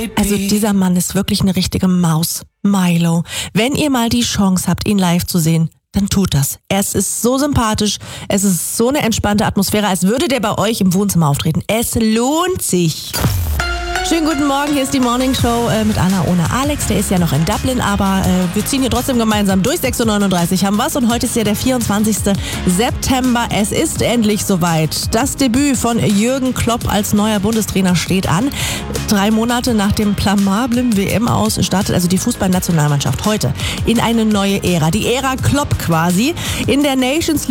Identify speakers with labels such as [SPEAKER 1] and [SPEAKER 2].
[SPEAKER 1] Also dieser Mann ist wirklich eine richtige Maus. Milo. Wenn ihr mal die Chance habt, ihn live zu sehen, dann tut das. Es ist so sympathisch, es ist so eine entspannte Atmosphäre, als würde der bei euch im Wohnzimmer auftreten. Es lohnt sich. Schönen guten Morgen, hier ist die Morning Show mit Anna ohne Alex. Der ist ja noch in Dublin, aber wir ziehen hier trotzdem gemeinsam durch. 6.39 Uhr haben wir's und heute ist ja der 24. September. Es ist endlich soweit. Das Debüt von Jürgen Klopp als neuer Bundestrainer steht an. 3 Monate nach dem blamablen WM-Aus startet also die Fußballnationalmannschaft heute in eine neue Ära. Die Ära Klopp quasi. In der Nations